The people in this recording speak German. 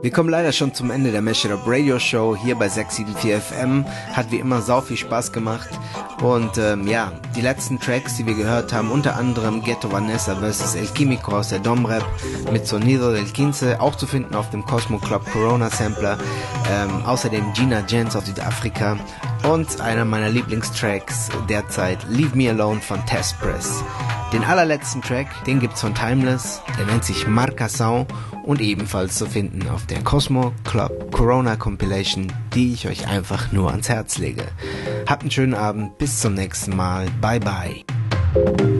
Wir kommen leider schon zum Ende der Mashup Up Radio Show hier bei 674 FM. Hat wie immer sau viel Spaß gemacht. Und die letzten Tracks, die wir gehört haben, unter anderem Ghetto Vanessa vs. El Químico aus der Domrep mit Sonido del Quince, auch zu finden auf dem Cosmo Club Corona Sampler. Außerdem Gina Jens aus Südafrika und einer meiner Lieblingstracks derzeit, Leave Me Alone von Test Press. Den allerletzten Track, den gibt's von Timeless, der nennt sich Marcação und ebenfalls zu finden auf der Cosmo Club Corona Compilation, die ich euch einfach nur ans Herz lege. Habt einen schönen Abend, bis zum nächsten Mal, bye bye.